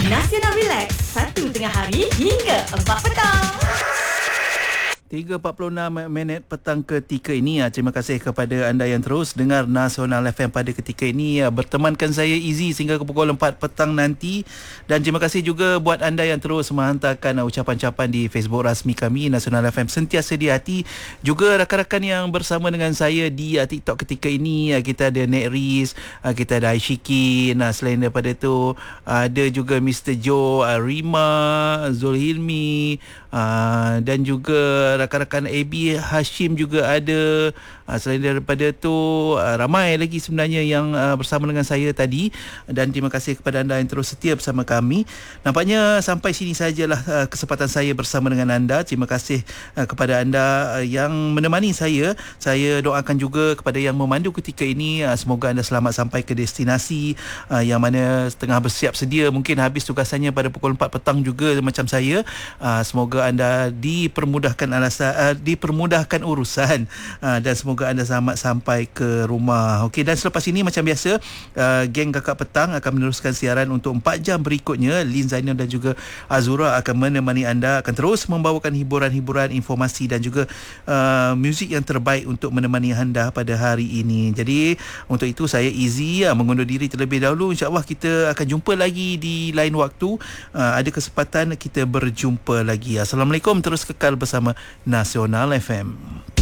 Nasional Relax, 1 tengah hari hingga 4 petang. 3.46 petang ketika ini. Terima kasih kepada anda yang terus dengar Nasional FM pada ketika ini. Bertemankan saya Izzy sehingga ke pukul 4 petang nanti. Dan terima kasih juga buat anda yang terus menghantarkan ucapan-ucapan di Facebook rasmi kami Nasional FM Sentiasa di Hati. Juga rakan-rakan yang bersama dengan saya di TikTok ketika ini. Kita ada Nek Riz, kita ada Aishikin. Selain daripada tu ada juga Mr. Joe, Rima, Zulhilmi, dan juga rakan-rakan AB Hashim juga ada. Selain daripada tu ramai lagi sebenarnya yang bersama dengan saya tadi. Dan terima kasih kepada anda yang terus setia bersama kami. Nampaknya sampai sini sajalah kesempatan saya bersama dengan anda. Terima kasih kepada anda yang menemani saya. Saya doakan juga kepada yang memandu ketika ini, semoga anda selamat sampai ke destinasi. Yang mana tengah bersiap sedia, mungkin habis tugasannya pada pukul 4 petang juga macam saya. Semoga anda dipermudahkan urusan, dan semoga anda selamat sampai ke rumah. Okey, dan selepas ini macam biasa, geng Kakak Petang akan meneruskan siaran untuk 4 jam berikutnya. Lin Zainal dan juga Azura akan menemani anda, akan terus membawakan hiburan-hiburan, informasi dan juga muzik yang terbaik untuk menemani anda pada hari ini. Jadi untuk itu saya Izzy mengundur diri terlebih dahulu. InsyaAllah kita akan jumpa lagi di lain waktu. Ada kesempatan kita berjumpa lagi. Assalamualaikum, terus kekal bersama Nasional FM.